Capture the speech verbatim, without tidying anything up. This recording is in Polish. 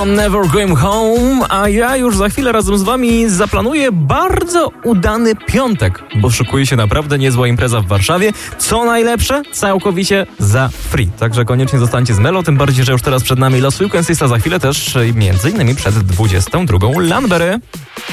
Jackson, Never Going Home, a ja już za chwilę razem z wami zaplanuję bardzo udany piątek, bo szykuje się naprawdę niezła impreza w Warszawie. Co najlepsze, całkowicie za free. Także koniecznie zostańcie z Melo, tym bardziej, że już teraz przed nami Los Weekends, a za chwilę też między innymi przed dwudziestą drugą Lanbery.